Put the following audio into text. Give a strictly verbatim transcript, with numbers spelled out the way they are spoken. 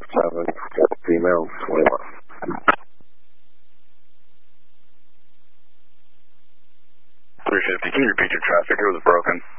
seven, female, twenty-one. three fifty, can you repeat your traffic? It was broken.